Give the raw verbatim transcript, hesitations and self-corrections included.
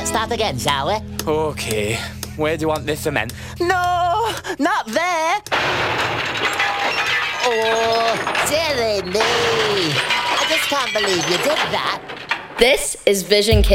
Let's start again, shall we? Okay. Where do you want this cement? No, not there. Oh, silly me. I just can't believe you did that. This is Vision Kids.